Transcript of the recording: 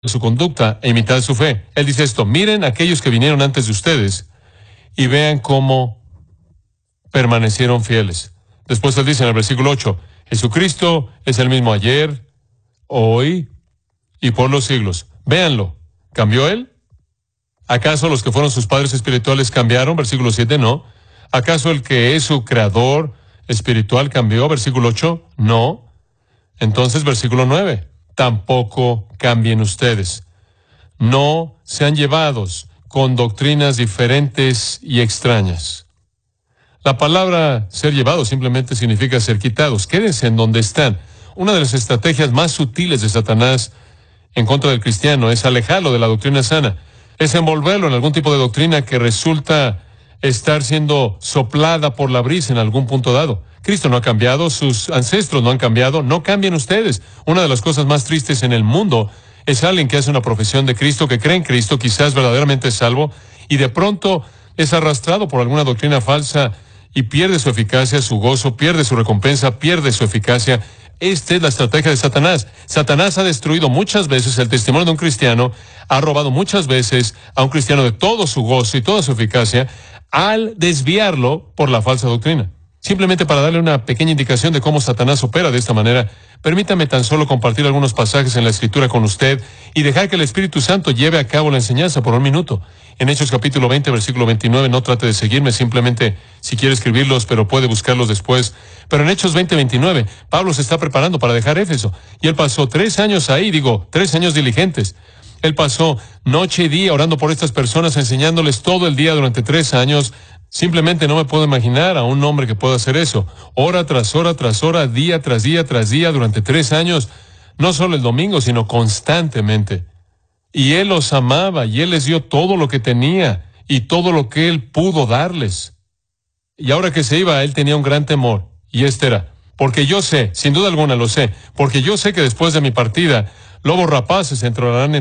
su conducta e imitad su fe. Él dice esto: miren a aquellos que vinieron antes de ustedes y vean cómo permanecieron fieles. Después él dice en el versículo 8, Jesucristo es el mismo ayer, hoy y por los siglos. Véanlo. ¿Cambió él? ¿Acaso los que fueron sus padres espirituales cambiaron? Versículo 7, no. ¿Acaso el que es su creador espiritual cambió? Versículo 8, no. Entonces, versículo 9, tampoco cambien ustedes. No sean llevados con doctrinas diferentes y extrañas. La palabra ser llevados simplemente significa ser quitados. Quédense en donde están. Una de las estrategias más sutiles de Satanás en contra del cristiano es alejarlo de la doctrina sana, es envolverlo en algún tipo de doctrina que resulta estar siendo soplada por la brisa en algún punto dado. Cristo no ha cambiado, sus ancestros no han cambiado, no cambien ustedes. Una de las cosas más tristes en el mundo es alguien que hace una profesión de Cristo, que cree en Cristo, quizás verdaderamente es salvo, y de pronto es arrastrado por alguna doctrina falsa y pierde su eficacia, su gozo, pierde su recompensa, pierde su eficacia. Esta es la estrategia de Satanás. Satanás ha destruido muchas veces el testimonio de un cristiano, ha robado muchas veces a un cristiano de todo su gozo y toda su eficacia al desviarlo por la falsa doctrina. Simplemente para darle una pequeña indicación de cómo Satanás opera de esta manera, permítame tan solo compartir algunos pasajes en la Escritura con usted y dejar que el Espíritu Santo lleve a cabo la enseñanza por un minuto. En Hechos capítulo 20, versículo 29, no trate de seguirme, simplemente si quiere escribirlos, pero puede buscarlos después. Pero en Hechos 20, 29, Pablo se está preparando para dejar Éfeso, y él pasó 3 años ahí, 3 años diligentes. Él pasó noche y día orando por estas personas, enseñándoles todo el día durante 3 años. Simplemente no me puedo imaginar a un hombre que pueda hacer eso. Hora tras hora tras hora, día tras día tras día, durante 3 años. No solo el domingo, sino constantemente. Y él los amaba, y él les dio todo lo que tenía, y todo lo que él pudo darles. Y ahora que se iba, él tenía un gran temor. Y este era: porque yo sé, sin duda alguna lo sé, porque yo sé que después de mi partida, lobos rapaces entrarán en